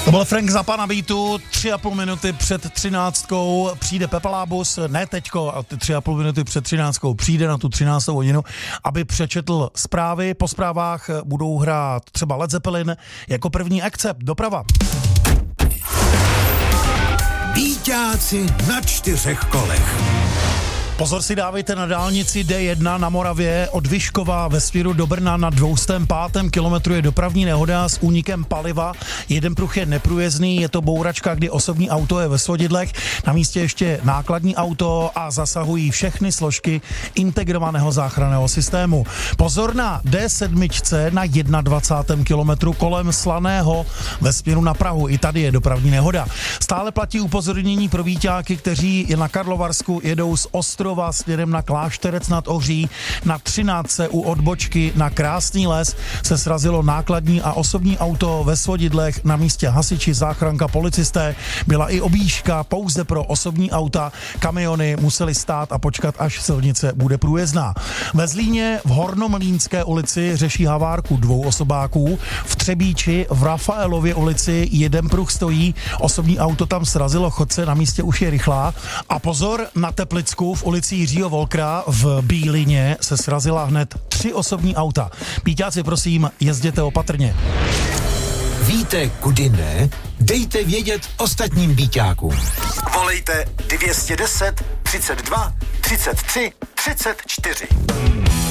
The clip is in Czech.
To byl Frank Zappa na beatu, 3,5 minuty před 13. přijde Pepa Lábus, ne teďko, a 3,5 minuty před 13. přijde na tu 13. hodinu, aby přečetl zprávy. Po zprávách budou hrát třeba Led Zeppelin, jako první akce doprava. Býťáci na 4 kolech. Pozor si dávejte na dálnici D1 na Moravě od Vyškova ve směru do Brna na 205. kilometru je dopravní nehoda s únikem paliva. Jeden pruh je neprůjezdný, je to bouračka, kdy osobní auto je ve svodidlech, na místě ještě nákladní auto a zasahují všechny složky integrovaného záchranného systému. Pozor na D7 na 21. kilometru kolem Slaného ve směru na Prahu, i tady je dopravní nehoda. Stále platí upozornění pro výťáky, kteří na Karlovarsku jedou z Ostrova směrem na Klášterec nad Ohří. Na 13. u odbočky na Krásný les se srazilo nákladní a osobní auto ve svodidlech, na místě hasiči, záchranka, policisté. Byla i objížďka pouze pro osobní auta, kamiony museli stát a počkat, až silnice bude průjezdná. Ve Zlíně v Hornomlýnské ulici řeší havárku 2 osobáků, v Třebíči v Rafaelově ulici jeden pruh stojí, osobní auto tam srazilo chodce, na místě už je rychlá. A pozor na Teplicku, v ulici Jiřího Volkra v Bílině se srazila hned 3 osobní auta. Býťáci, prosím, jezděte opatrně. Víte, kudy ne? Dejte vědět ostatním býťákům. Volejte 210 32 33 34.